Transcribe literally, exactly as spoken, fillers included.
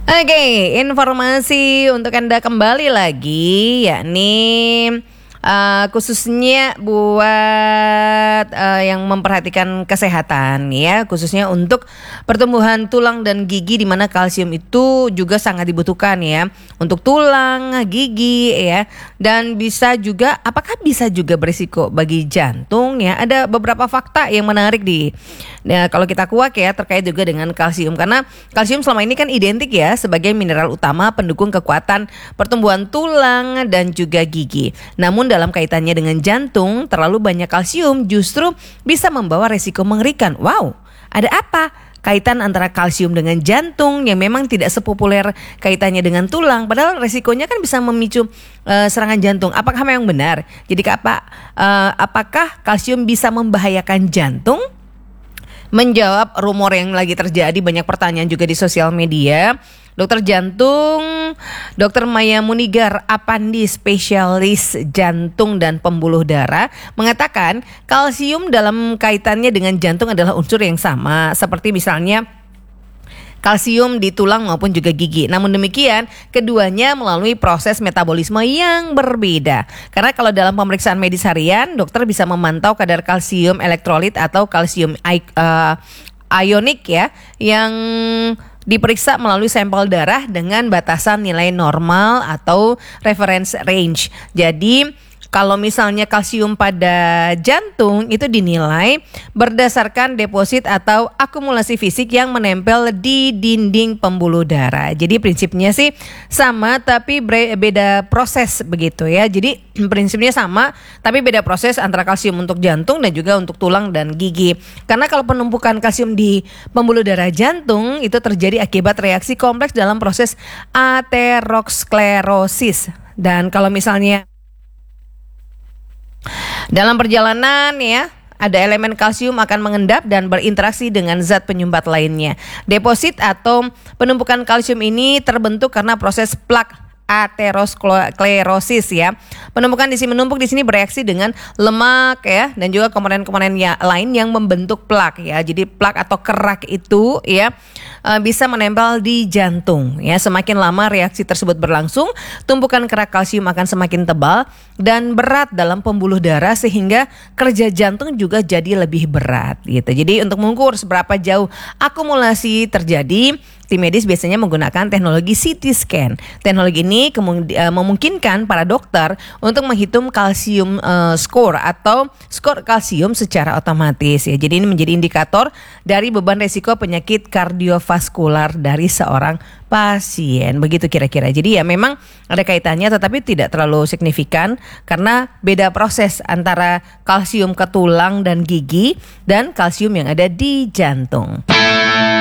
Oke, informasi untuk Anda kembali lagi, yakni uh, khususnya buat uh, yang memperhatikan kesehatan ya, khususnya untuk pertumbuhan tulang dan gigi, di mana kalsium itu juga sangat dibutuhkan ya untuk tulang, gigi ya, dan bisa juga, apakah bisa juga berisiko bagi jantung ya? Ada beberapa fakta yang menarik di Nah, kalau kita kuak ya terkait juga dengan kalsium, karena kalsium selama ini kan identik ya sebagai mineral utama pendukung kekuatan pertumbuhan tulang dan juga gigi. Namun dalam kaitannya dengan jantung, terlalu banyak kalsium justru bisa membawa resiko mengerikan. Wow, ada apa? Kaitan antara kalsium dengan jantung yang memang tidak sepopuler kaitannya dengan tulang, padahal resikonya kan bisa memicu uh, serangan jantung. Apakah memang benar? Jadi apa? Uh, apakah kalsium bisa membahayakan jantung? Menjawab rumor yang lagi terjadi, banyak pertanyaan juga di sosial media, dokter jantung dokter Maya Munigar Apandi, spesialis jantung dan pembuluh darah, mengatakan kalsium dalam kaitannya dengan jantung adalah unsur yang sama seperti misalnya kalsium di tulang maupun juga gigi. Namun demikian, keduanya melalui proses metabolisme yang berbeda. Karena kalau dalam pemeriksaan medis harian, dokter bisa memantau kadar kalsium elektrolit atau kalsium uh, ionik ya, yang diperiksa melalui sampel darah dengan batasan nilai normal atau reference range. Jadi kalau misalnya kalsium pada jantung itu dinilai berdasarkan deposit atau akumulasi fisik yang menempel di dinding pembuluh darah. Jadi prinsipnya sih sama tapi beda proses begitu ya. Jadi prinsipnya sama tapi beda proses antara kalsium untuk jantung dan juga untuk tulang dan gigi. Karena kalau penumpukan kalsium di pembuluh darah jantung itu terjadi akibat reaksi kompleks dalam proses aterosklerosis. Dan kalau misalnya dalam perjalanan ya, ada elemen kalsium akan mengendap dan berinteraksi dengan zat penyumbat lainnya. Deposit atau penumpukan kalsium ini terbentuk karena proses plak aterosklerosis ya. Penumpukan di sini menumpuk di sini bereaksi dengan lemak ya, dan juga komponen-komponen ya, lain yang membentuk plak ya. Jadi plak atau kerak itu ya uh, bisa menempel di jantung ya. Semakin lama reaksi tersebut berlangsung, tumpukan kerak kalsium akan semakin tebal dan berat dalam pembuluh darah sehingga kerja jantung juga jadi lebih berat gitu. Jadi untuk mengukur seberapa jauh akumulasi terjadi, tim medis biasanya menggunakan teknologi C T scan. Teknologi ini kemung- uh, memungkinkan para dokter untuk menghitung kalsium uh, score atau skor kalsium secara otomatis ya. Jadi ini menjadi indikator dari beban resiko penyakit kardiovaskular dari seorang pasien. Begitu kira-kira. Jadi ya memang ada kaitannya tetapi tidak terlalu signifikan karena beda proses antara kalsium ke tulang dan gigi dan kalsium yang ada di jantung.